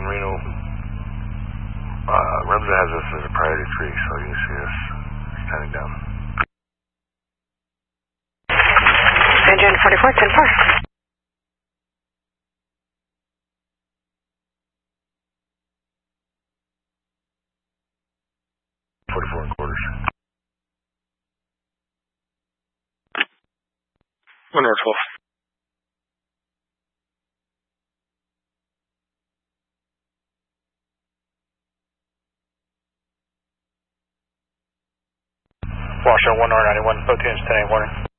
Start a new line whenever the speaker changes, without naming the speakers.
Reno. Remsen has us as a priority 3, so you can see us standing down.
Engine 44, 10-4.
44 and quarters.
1 or 12.
Washoe 1R91, both units 10-8 warning.